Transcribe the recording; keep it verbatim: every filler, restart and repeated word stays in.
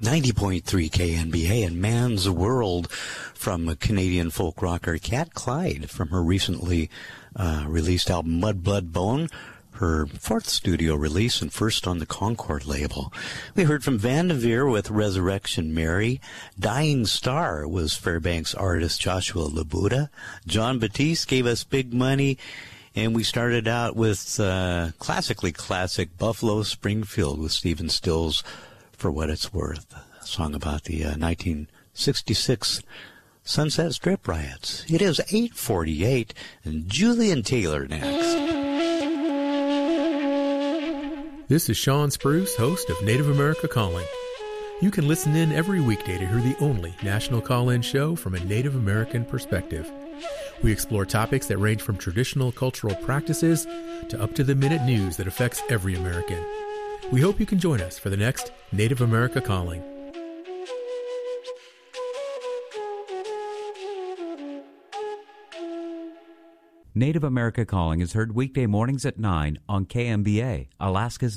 ninety point three K N B A and Man's World from Canadian folk rocker Cat Clyde from her recently uh, released album Mud, Blood, Bone, her fourth studio release and first on the Concord label. We heard from Van de Veer with Resurrection Mary. Dying Star was Fairbanks artist Joshua Labuda. John Batiste gave us Big Money. And we started out with uh, classically classic Buffalo Springfield with Stephen Stills, For What It's Worth, a song about the uh, nineteen sixty-six Sunset Strip riots. It is eight forty-eight, and Julian Taylor next. This is Sean Spruce, host of Native America Calling. You can listen in every weekday to hear the only national call-in show from a Native American perspective. We explore topics that range from traditional cultural practices to up-to-the-minute news that affects every American. We hope you can join us for the next Native America Calling. Native America Calling is heard weekday mornings at nine on K M B A, Alaska's